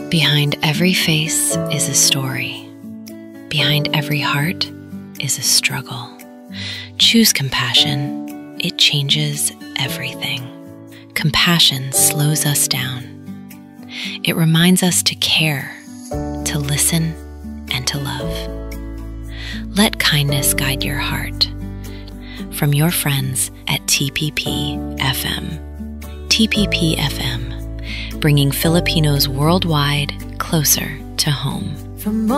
Behind every face is a story. Behind every heart is a struggle. Choose compassion. It changes everything. Compassion slows us down. It reminds us to care, to listen, and to love. Let kindness guide your heart. From your friends at TPP FM. TPP FM, bringing Filipinos worldwide closer to home. From